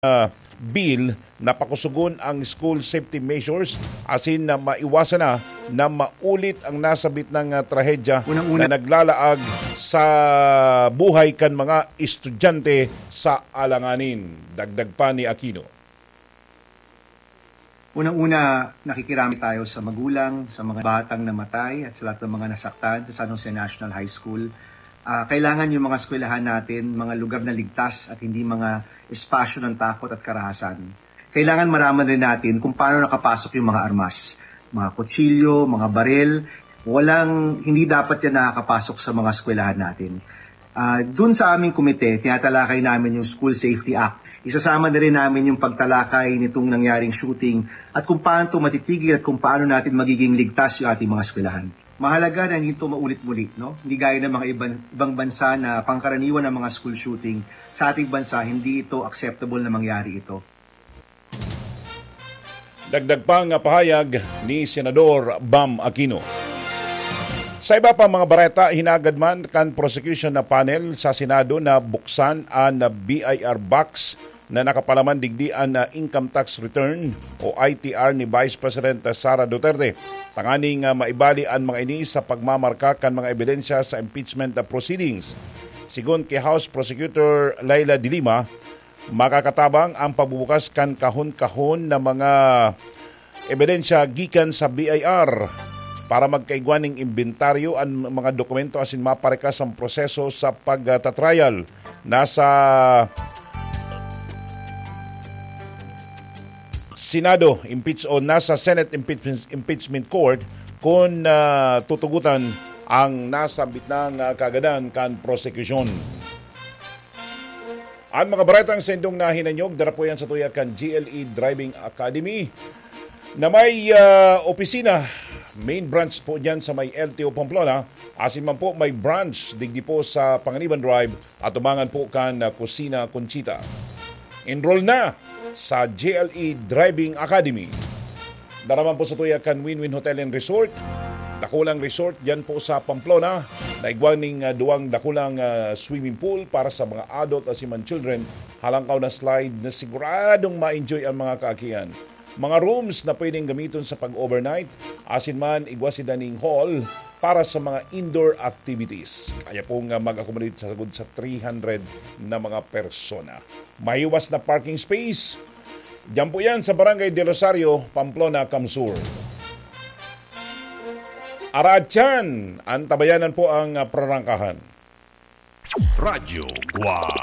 bill na pakusugon ang school safety measures asin na maiwasan na maulit ang nasabit ng trahedya na naglalaag sa buhay kan mga estudyante sa alanganin. Dagdag pa ni Aquino. Unang-una, nakikirami tayo sa magulang, sa mga batang namatay at sa lahat ng mga nasaktan sa San Jose National High School. Kailangan yung mga eskwelahan natin, mga lugar na ligtas at hindi mga espasyo ng takot at karahasan. Kailangan malaman rin natin kung paano nakapasok yung mga armas, mga kutsilyo, mga baril. Hindi dapat yan nakakapasok sa mga eskwelahan natin. Doon sa aming komite, tinatalakay namin yung School Safety Act. Isasama na rin namin yung pagtalakay nitong nangyaring shooting at kung paano ito matitigil at kung paano natin magiging ligtas yung ating mga eskwelahan. Mahalaga na hindi ito maulit-ulit, no? Hindi gaya ng mga ibang bansa na pangkaraniwan ng mga school shooting. Sa ating bansa, hindi ito acceptable na mangyari ito. Dagdag pa nga pahayag ni Senador Bam Aquino. Sa iba pa mga bareta, hinagad man kan prosecution na panel sa Senado na buksan ang BIR box na nakapalaman digdian na income tax return o ITR ni Vice President Sara Duterte. Tanganing maibali ang mga ini sa pagmamarka kan mga ebidensya sa impeachment proceedings. Sigon kay House Prosecutor Laila de Lima, makakatabang ang pagbubukas kan kahon-kahon na mga ebidensya gikan sa BIR para magkaigwaning inventaryo ang mga dokumento asin maparekas ang proseso sa pagtatrial. Nasa Senado nasa Senate Impeachment Court kung tutugutan ang nasambit ng kagadan kan prosecution. Ang mga baretang sendong na hinanyog, dara po yan sa tuya kan GLE Driving Academy na may opisina, main branch po dyan sa may LTO Pamplona, asin man po may branch digdi po sa Panganiban Drive at umangan po kan Kusina Conchita. Enroll na sa GLE Driving Academy. Daraman po sa tuya kan Win-Win Hotel and Resort. Dakulang resort dyan po sa Pamplona. Naigwaning duwang dakulang swimming pool para sa mga adult at siman children. Halangkaw na slide na siguradong ma-enjoy ang mga kaakihan. Mga rooms na pwedeng gamiton sa pag-overnight. Asin man igwasi daning hall para sa mga indoor activities. Kaya pong mag-accommodate sa sagod sa 300 na mga persona. Mahiwas na parking space. Diyan po yan sa Barangay de Rosario, Pamplona, Kamsur. Aradyan, ang tabayanan po ang prarangkahan. Radyo Guam.